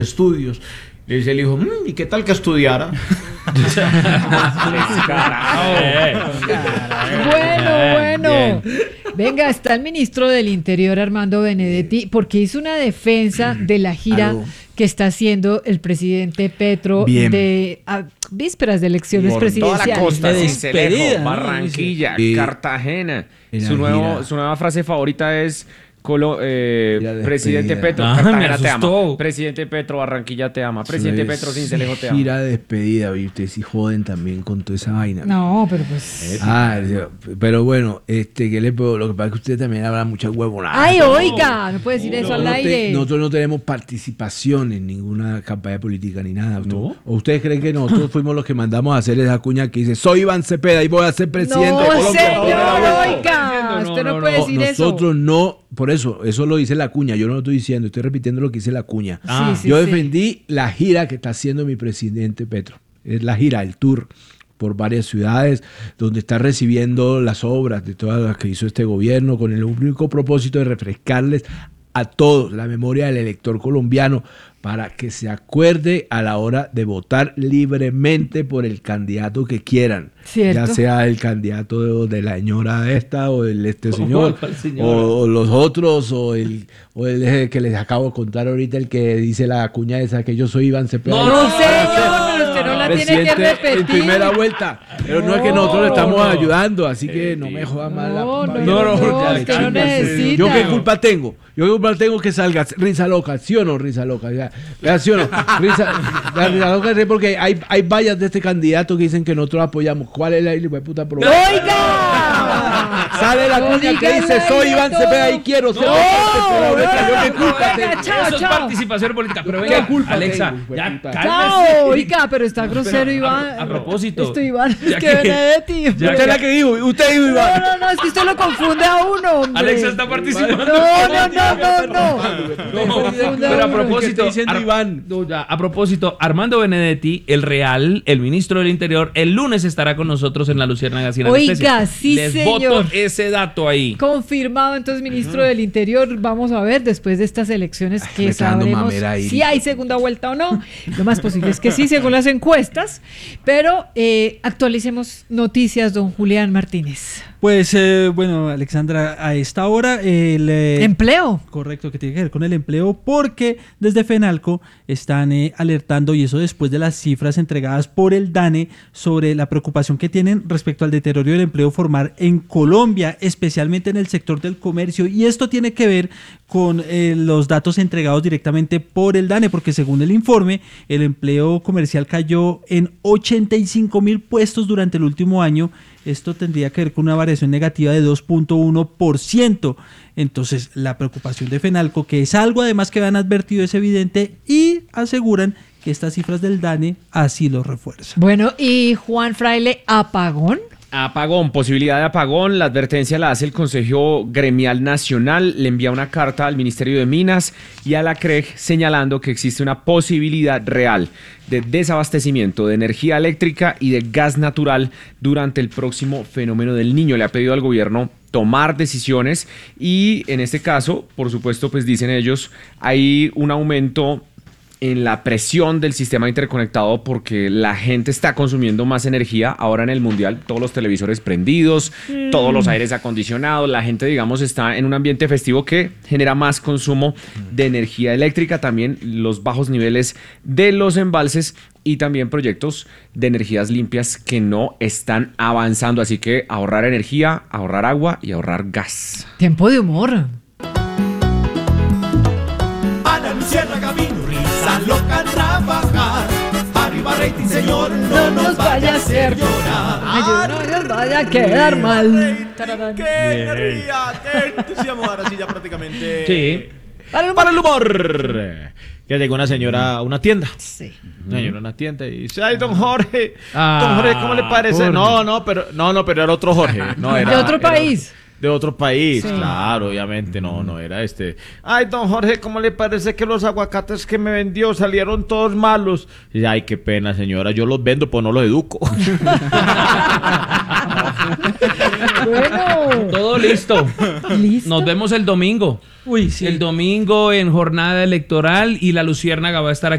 estudios. Le dice el hijo, ¿y qué tal que estudiara? Bueno. Venga, está el ministro del Interior, Armando Benedetti, porque hizo una defensa de la gira que está haciendo el presidente Petro a vísperas de elecciones presidenciales. Toda la costa, Cincelejo, Barranquilla, Cartagena. Su nueva frase favorita es... presidente Petro, Cartagena te ama. Presidente Petro, Barranquilla te ama. Presidente Petro, Cincelejo te ama. Gira de despedida, ¿viste? Si joden también con toda esa vaina. No, pero pues... pero bueno, ¿qué le puedo? Lo que pasa es que usted también habla mucha huevonada. ¡Ay, oiga! No puede decir eso al aire. Nosotros no tenemos participación en ninguna campaña política ni nada. ¿O ustedes creen que nosotros fuimos los que mandamos a hacer esa cuña que dice, soy Iván Cepeda y voy a ser presidente de Colombia? Señor, oiga, usted no puede decir eso. Nosotros no, por eso lo dice la cuña, yo no lo estoy diciendo, estoy repitiendo lo que dice la cuña. Yo defendí la gira que está haciendo mi presidente Petro. Es la gira, el tour por varias ciudades, donde está recibiendo las obras de todas las que hizo este gobierno, con el único propósito de refrescarles a todos la memoria del elector colombiano para que se acuerde a la hora de votar libremente por el candidato que quieran. ¿Cierto? Ya sea el candidato de la señora esta o el señor o los otros o el que les acabo de contar ahorita, el que dice la cuña esa que yo soy Iván Cepeda. No, señor, usted no la tiene que repetir. En primera vuelta. Pero no es que nosotros le estamos ayudando, así que no me joda mal. Usted no necesita. ¿Yo qué culpa tengo? Que salga Risa Loca, ¿sí o no, Risa Loca? ¿Sí o no? Risa Loca, porque hay vallas de este candidato que dicen que nosotros apoyamos. ¿Cuál es la puta problema? ¡Oiga! Sale la cuña que dice, soy Iván Cepeda y quiero ser ¿Qué culpa tengo? Eso es participación política. Pero venga, Alexa, ya cálmese. Oiga, pero está grosero, Iván. A propósito. Esto, Iván, es que Benedetti. Usted es la que dijo, usted dijo, Iván. No, es que usted lo confunde a uno, hombre. Alexa está participando. No. Pero a propósito, Armando Benedetti, el ministro del Interior, el lunes estará con nosotros en la Luciérnaga sin anestesia. Oiga, sí, Les señor. voto ese dato ahí. Confirmado, entonces, ministro del Interior. Vamos a ver después de estas elecciones que sabremos si hay segunda vuelta o no. Lo más posible es que sí, según las encuestas. Pero actualicemos noticias, don Julián Martínez. Pues, bueno, Alexandra, a esta hora el... ¿Empleo? Correcto, que tiene que ver con el empleo, porque desde FENALCO están alertando, y eso después de las cifras entregadas por el DANE, sobre la preocupación que tienen respecto al deterioro del empleo formal en Colombia, especialmente en el sector del comercio, y esto tiene que ver con los datos entregados directamente por el DANE, porque según el informe, el empleo comercial cayó en 85,000 puestos durante el último año. Esto tendría que ver con una variación negativa de 2.1%. Entonces, la preocupación de FENALCO, que es algo además que han advertido, es evidente, y aseguran que estas cifras del DANE así lo refuerzan. Bueno, y Juan Fraile, ¿apagón? Apagón, posibilidad de apagón. La advertencia la hace el Consejo Gremial Nacional. Le envía una carta al Ministerio de Minas y a la CREG señalando que existe una posibilidad real de desabastecimiento de energía eléctrica y de gas natural durante el próximo fenómeno del Niño. Le ha pedido al gobierno tomar decisiones y en este caso, por supuesto, pues dicen ellos, hay un aumento en la presión del sistema interconectado porque la gente está consumiendo más energía. Ahora en el Mundial, todos los televisores prendidos, todos los aires acondicionados, la gente, digamos, está en un ambiente festivo que genera más consumo de energía eléctrica, también los bajos niveles de los embalses y también proyectos de energías limpias que no están avanzando. Así que ahorrar energía, ahorrar agua y ahorrar gas. Tiempo de humor. Ana Luciérnaga vino, risa loca a trabajar. Arriba rating, señor, no nos vaya a hacer llorar. Ay, no nos vaya a quedar mal. ¡Qué ría! ¡Qué entusiasmo! Ahora sí, ya prácticamente. Sí. Para el humor. Que llegó una señora a una tienda. Sí. Una señora a una tienda y dice, ay, don Jorge, ¿cómo le parece? Jorge. No, pero era otro Jorge. No, era, De otro país. de otro país. Sí. Claro, obviamente, no era este. Ay, don Jorge, ¿cómo le parece que los aguacates que me vendió salieron todos malos? Y, ay, qué pena, señora, yo los vendo, pues no los educo. Bueno. Todo listo. Nos vemos el domingo. Uy, sí. El domingo en jornada electoral y la Luciérnaga va a estar aquí